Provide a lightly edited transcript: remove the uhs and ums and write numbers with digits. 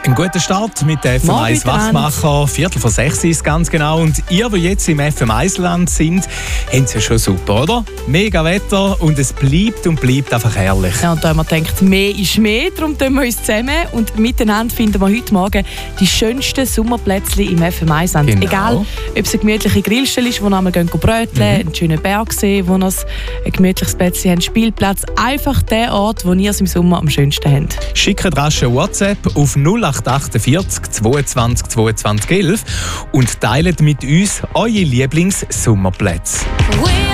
Ein guter Start mit der FM1 Wachmacher. 5:45 ist ganz genau. Und ihr, die jetzt im FM1-Land sind, haben es ja schon super, oder? Mega Wetter und es bleibt und bleibt einfach herrlich. Ja, und da haben wir gedacht, mehr ist mehr, darum tun wir uns zusammen. Und miteinander finden wir heute Morgen die schönsten Sommerplätze im FM1-Land. Genau. Egal, ob es eine gemütliche Grillstelle ist, wo wir einmal bröteln, einen schönen Bergsee, wo wir ein gemütliches Plätzchen haben, Spielplatz. Einfach der Ort, wo ihr es im Sommer am schönsten habt. Schickt rasch eine WhatsApp auf 0848 22 22 11 und teilt mit uns eure Lieblings-Sommerplätze.